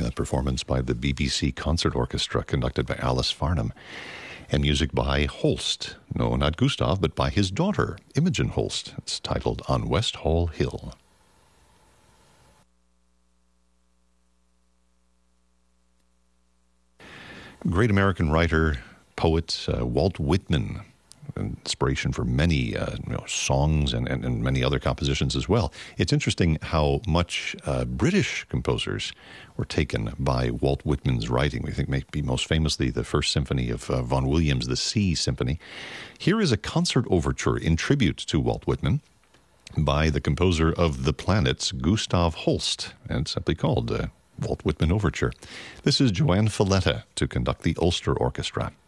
that performance by the BBC Concert Orchestra, conducted by Alice Farnham, and music by Holst. No, not Gustav, but by his daughter, Imogen Holst. It's titled On West Hall Hill. Great American writer, poet Walt Whitman, inspiration for many songs and many other compositions as well. It's interesting how much British composers were taken by Walt Whitman's writing. We think maybe most famously the First Symphony of Vaughan Williams, the Sea Symphony. Here is a concert overture in tribute to Walt Whitman by the composer of The Planets, Gustav Holst, and simply called Walt Whitman Overture. This is Joanne Falletta to conduct the Ulster Orchestra.